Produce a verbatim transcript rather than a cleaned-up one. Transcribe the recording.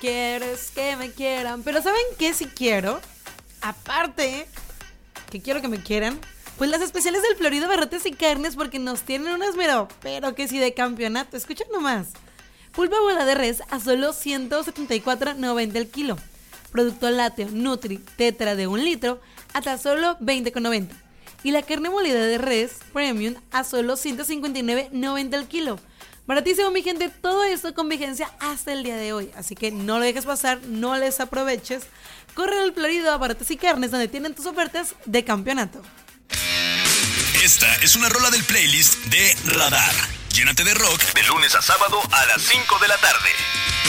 quiero es que me quieran. Pero ¿saben qué si quiero? Aparte, que quiero que me quieran, pues las especiales del Florido Barrotes y Carnes, porque nos tienen unas, mira, pero que si de campeonato. Escuchen nomás. Pulpa bola de res a solo ciento setenta y cuatro noventa el kilo. Producto lácteo Nutri Tetra de un litro a tan solo veinte noventa. Y la carne molida de res Premium a solo ciento cincuenta y nueve noventa el kilo. Baratísimo, mi gente, todo esto con vigencia hasta el día de hoy. Así que no lo dejes pasar, no les aproveches. Corre al Florido Barrotes y Carnes, donde tienen tus ofertas de campeonato. Esta es una rola del playlist de Radar. Llénate de rock de lunes a sábado a las cinco de la tarde.